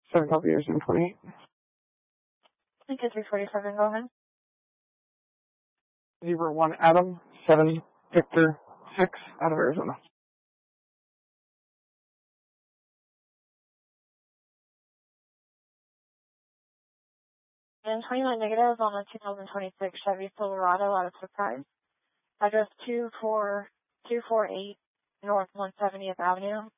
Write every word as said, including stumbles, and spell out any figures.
seven couple years and twenty-eight. Lincoln three forty-seven, go ahead. Zebra one Adam, seven Victor six out of Arizona. And twenty-nine negatives on a two thousand twenty-six Chevy Silverado out of Surprise. Address two four two four eight North one hundred seventieth Avenue,